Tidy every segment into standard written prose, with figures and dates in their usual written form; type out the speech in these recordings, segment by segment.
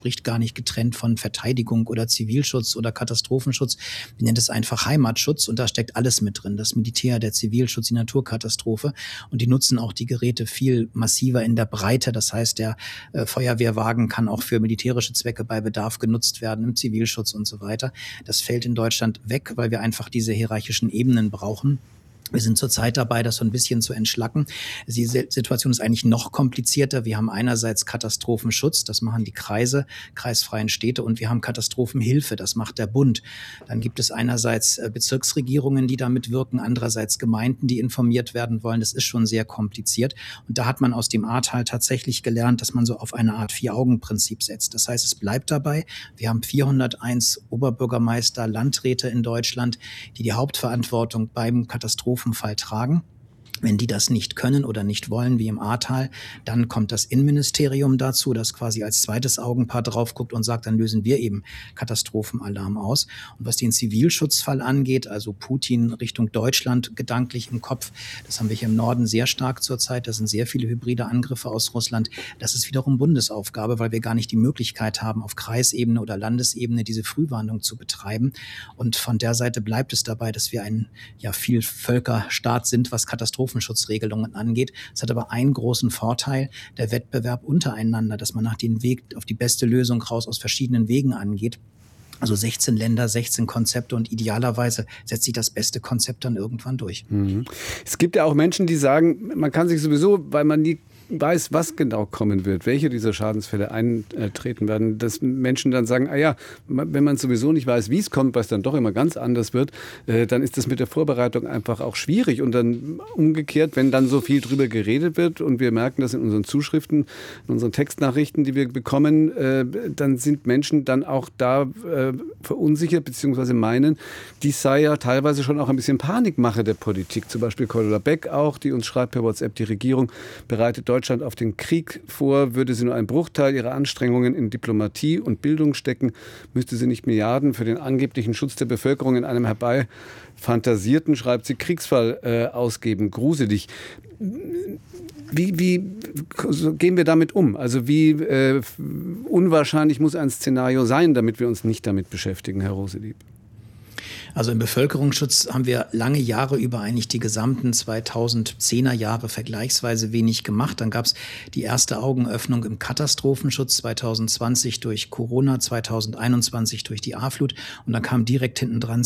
spricht gar nicht getrennt von Verteidigung oder Zivilschutz oder Katastrophenschutz. Wir nennen es einfach Heimatschutz und da steckt alles mit drin. Das Militär, der Zivilschutz, die Naturkatastrophe. Und die nutzen auch die Geräte viel massiver in der Breite. Das heißt, der Feuerwehrwagen kann auch für militärische Zwecke bei Bedarf genutzt werden, im Zivilschutz und so weiter. Das fällt in Deutschland weg, weil wir einfach diese hierarchischen Ebenen brauchen. Wir sind zurzeit dabei, das so ein bisschen zu entschlacken. Die Situation ist eigentlich noch komplizierter. Wir haben einerseits Katastrophenschutz, das machen die Kreise, kreisfreien Städte, und wir haben Katastrophenhilfe, das macht der Bund. Dann gibt es einerseits Bezirksregierungen, die damit wirken, andererseits Gemeinden, die informiert werden wollen. Das ist schon sehr kompliziert. Und da hat man aus dem Ahrtal tatsächlich gelernt, dass man so auf eine Art Vier-Augen-Prinzip setzt. Das heißt, es bleibt dabei. Wir haben 401 Oberbürgermeister, Landräte in Deutschland, die die Hauptverantwortung beim Katastrophenfall tragen. Wenn die das nicht können oder nicht wollen, wie im Ahrtal, dann kommt das Innenministerium dazu, das quasi als zweites Augenpaar drauf guckt und sagt, dann lösen wir eben Katastrophenalarm aus. Und was den Zivilschutzfall angeht, also Putin Richtung Deutschland gedanklich im Kopf, das haben wir hier im Norden sehr stark zurzeit. Da sind sehr viele hybride Angriffe aus Russland. Das ist wiederum Bundesaufgabe, weil wir gar nicht die Möglichkeit haben, auf Kreisebene oder Landesebene diese Frühwarnung zu betreiben. Und von der Seite bleibt es dabei, dass wir ein Vielvölkerstaat sind, was Katastrophenschutzregelungen angeht. Es hat aber einen großen Vorteil, der Wettbewerb untereinander, dass man nach dem Weg auf die beste Lösung raus aus verschiedenen Wegen angeht. Also 16 Länder, 16 Konzepte und idealerweise setzt sich das beste Konzept dann irgendwann durch. Es gibt ja auch Menschen, die sagen, man kann sich sowieso, weil man nie weiß, was genau kommen wird, welche dieser Schadensfälle eintreten werden, dass Menschen dann sagen, wenn man sowieso nicht weiß, wie es kommt, weil es dann doch immer ganz anders wird, dann ist das mit der Vorbereitung einfach auch schwierig. Und dann umgekehrt, wenn dann so viel drüber geredet wird und wir merken das in unseren Zuschriften, in unseren Textnachrichten, die wir bekommen, dann sind Menschen dann auch da verunsichert, beziehungsweise meinen, dies sei ja teilweise schon auch ein bisschen Panikmache der Politik. Zum Beispiel Cordula Beck auch, die uns schreibt per WhatsApp, die Regierung bereitet Deutschland auf den Krieg vor, würde sie nur einen Bruchteil ihrer Anstrengungen in Diplomatie und Bildung stecken, müsste sie nicht Milliarden für den angeblichen Schutz der Bevölkerung in einem herbeifantasierten, schreibt sie, Kriegsfall ausgeben. Gruselig. Wie gehen wir damit um? Also wie unwahrscheinlich muss ein Szenario sein, damit wir uns nicht damit beschäftigen, Herr Roselieb? Also im Bevölkerungsschutz haben wir lange Jahre über eigentlich die gesamten 2010er Jahre vergleichsweise wenig gemacht. Dann gab es die erste Augenöffnung im Katastrophenschutz 2020 durch Corona, 2021 durch die A-Flut und dann kam direkt hinten dran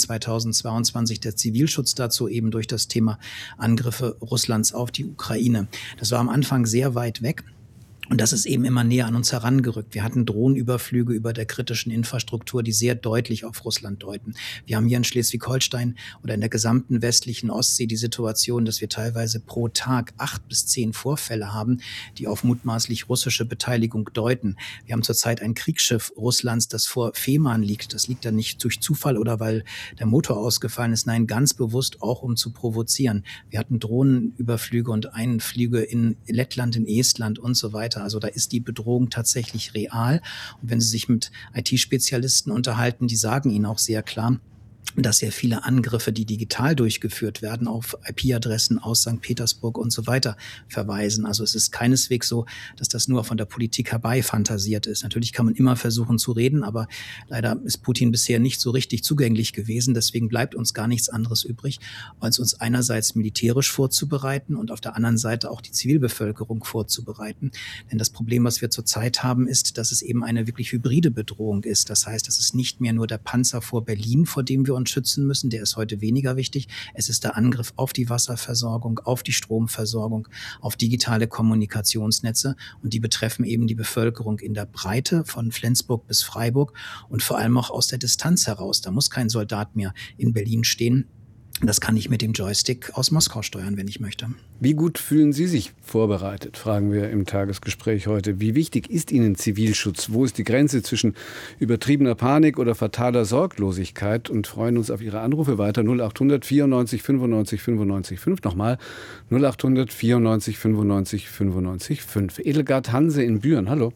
2022 der Zivilschutz dazu, eben durch das Thema Angriffe Russlands auf die Ukraine. Das war am Anfang sehr weit weg. Und das ist eben immer näher an uns herangerückt. Wir hatten Drohnenüberflüge über der kritischen Infrastruktur, die sehr deutlich auf Russland deuten. Wir haben hier in Schleswig-Holstein oder in der gesamten westlichen Ostsee die Situation, dass wir teilweise pro Tag 8 bis 10 Vorfälle haben, die auf mutmaßlich russische Beteiligung deuten. Wir haben zurzeit ein Kriegsschiff Russlands, das vor Fehmarn liegt. Das liegt dann nicht durch Zufall oder weil der Motor ausgefallen ist. Nein, ganz bewusst auch, um zu provozieren. Wir hatten Drohnenüberflüge und Einflüge in Lettland, in Estland und so weiter. Also da ist die Bedrohung tatsächlich real. Und wenn Sie sich mit IT-Spezialisten unterhalten, die sagen Ihnen auch sehr klar, dass sehr viele Angriffe, die digital durchgeführt werden, auf IP-Adressen aus St. Petersburg und so weiter verweisen. Also es ist keineswegs so, dass das nur von der Politik herbeifantasiert ist. Natürlich kann man immer versuchen zu reden, aber leider ist Putin bisher nicht so richtig zugänglich gewesen. Deswegen bleibt uns gar nichts anderes übrig, als uns einerseits militärisch vorzubereiten und auf der anderen Seite auch die Zivilbevölkerung vorzubereiten. Denn das Problem, was wir zurzeit haben, ist, dass es eben eine wirklich hybride Bedrohung ist. Das heißt, es ist nicht mehr nur der Panzer vor Berlin, vor dem wir uns schützen müssen, der ist heute weniger wichtig. Es ist der Angriff auf die Wasserversorgung, auf die Stromversorgung, auf digitale Kommunikationsnetze und die betreffen eben die Bevölkerung in der Breite von Flensburg bis Freiburg und vor allem auch aus der Distanz heraus. Da muss kein Soldat mehr in Berlin stehen. Das kann ich mit dem Joystick aus Moskau steuern, wenn ich möchte. Wie gut fühlen Sie sich vorbereitet, fragen wir im Tagesgespräch heute. Wie wichtig ist Ihnen Zivilschutz? Wo ist die Grenze zwischen übertriebener Panik oder fataler Sorglosigkeit? Und freuen uns auf Ihre Anrufe weiter. 0800 94 95 95 5. Nochmal 0800 94 95 95 5. Edelgard Hanse in Büren, hallo.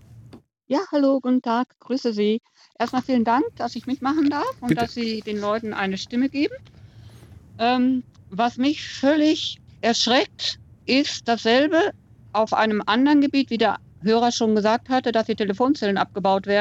Ja, hallo, guten Tag, grüße Sie. Erstmal vielen Dank, dass ich mitmachen darf und Bitte. dass Sie den Leuten eine Stimme geben. Was mich völlig erschreckt, ist dasselbe auf einem anderen Gebiet wieder Hörer schon gesagt hatte, dass die Telefonzellen abgebaut werden.